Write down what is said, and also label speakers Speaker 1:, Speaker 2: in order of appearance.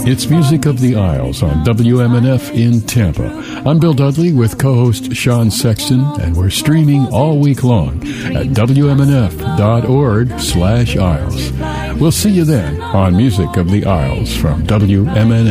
Speaker 1: It's Music of the Isles on WMNF in Tampa. I'm Bill Dudley with co-host Sean Sexton, and we're streaming all week long at WMNF.org/Isles. We'll see you then on Music of the Isles from WMNF.